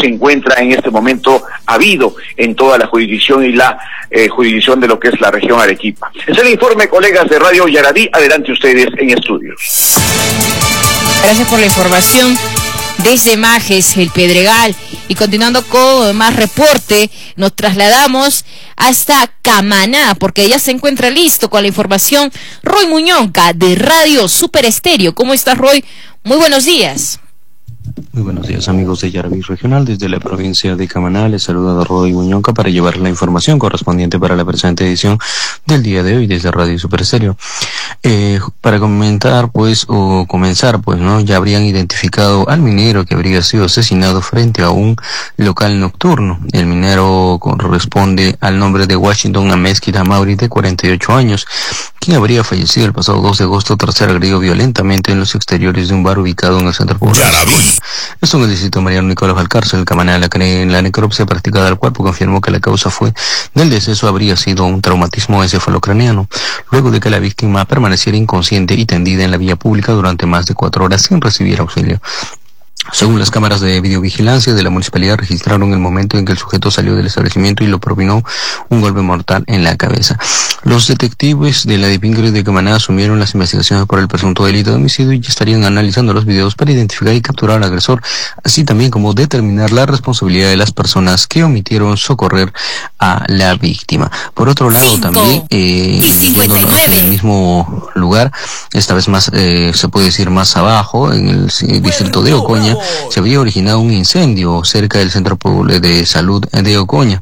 se encuentra en este momento habido en toda la jurisdicción y la jurisdicción de lo que es la región Arequipa. Es el informe, colegas de Radio Yaraví. Adelante ustedes en estudios. Gracias por la información desde Majes, el Pedregal. Y continuando con más reporte, nos trasladamos hasta Camaná, porque ya se encuentra listo con la información Roy Muñonca de Radio Super Estéreo. ¿Cómo estás, Roy? Muy buenos días. Muy buenos días, amigos de Yaraví Regional. Desde la provincia de Camaná les saluda Roy Muñonca para llevar la información correspondiente para la presente edición del día de hoy desde Radio Super Estéreo. Para comenzar, ¿no? Ya habrían identificado al minero que habría sido asesinado frente a un local nocturno. El minero corresponde al nombre de Washington Amezquita Mauri, de 48 años, quien habría fallecido el pasado 2 de agosto tras ser agredido violentamente en los exteriores de un bar ubicado en el centro poblado. Esto en el distrito Mariano Nicolás Valcárcel. Camaná, en la necropsia practicada al cuerpo, confirmó que la causa del deceso habría sido un traumatismo encefalocraneano, luego de que la víctima permaneciera inconsciente y tendida en la vía pública durante más de 4 horas sin recibir auxilio. Según las cámaras de videovigilancia de la municipalidad, registraron el momento en que el sujeto salió del establecimiento y lo propinó un golpe mortal en la cabeza. Los detectives de la DIPINGRE de Camaná asumieron las investigaciones por el presunto delito de homicidio y estarían analizando los videos para identificar y capturar al agresor, así también como determinar la responsabilidad de las personas que omitieron socorrer a la víctima. Por otro lado, también, en el mismo lugar, esta vez más, se puede decir más abajo, en el distrito de Ocoña, se había originado un incendio cerca del Centro de Salud de Ocoña.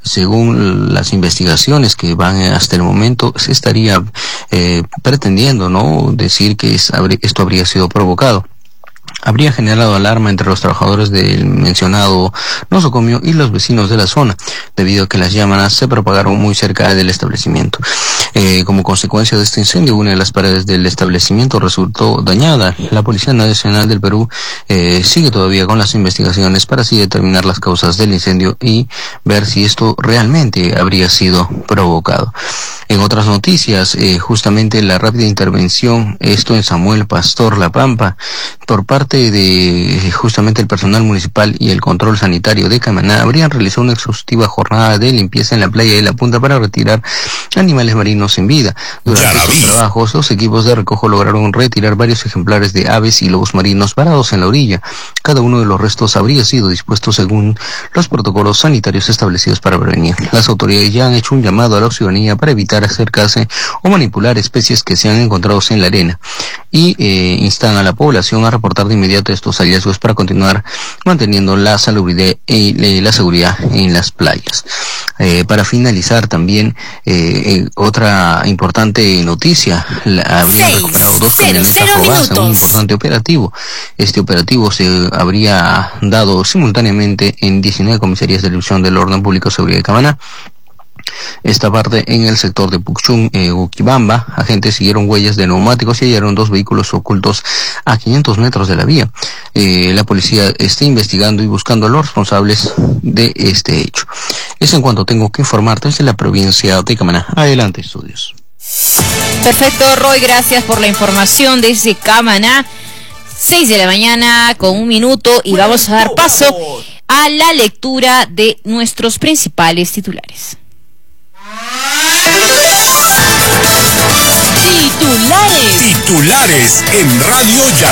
Según las investigaciones que van hasta el momento, se estaría pretendiendo, ¿no?, decir que esto habría sido provocado. Habría generado alarma entre los trabajadores del mencionado nosocomio y los vecinos de la zona, debido a que las llamas se propagaron muy cerca del establecimiento. Como consecuencia de este incendio, una de las paredes del establecimiento resultó dañada. La Policía Nacional del Perú sigue todavía con las investigaciones para así determinar las causas del incendio y ver si esto realmente habría sido provocado. En otras noticias, justamente la rápida intervención, esto en Samuel Pastor, La Pampa, por parte de justamente el personal municipal y el control sanitario de Camaná, habrían realizado una exhaustiva jornada de limpieza en la playa de La Punta para retirar animales marinos en vida. Durante estos trabajos, los equipos de recojo lograron retirar varios ejemplares de aves y lobos marinos varados en la orilla. Cada uno de los restos habría sido dispuesto según los protocolos sanitarios establecidos para prevenir. Las autoridades ya han hecho un llamado a la ciudadanía para evitar acercarse o manipular especies que se han encontrado en la arena y instan a la población a reportar de inmediato estos hallazgos para continuar manteniendo la salubridad y la seguridad en las playas. Para finalizar también, otra importante noticia, habrían recuperado 2 camionetas robadas en un importante operativo. Este operativo se habría dado simultáneamente en 19 comisarías de división del orden público y seguridad de Camaná. Esta parte en el sector de Pucchún, Uquibamba. Agentes siguieron huellas de neumáticos y hallaron 2 vehículos ocultos a 500 metros de la vía. La policía está investigando y buscando a los responsables de este hecho. Es en cuanto tengo que informarte desde la provincia de Camaná. Adelante, estudios. Perfecto, Roy, gracias por la información desde Camaná. 6 de la mañana con 1 minuto y vamos a dar paso a la lectura de nuestros principales titulares. Titulares en Radio Ya.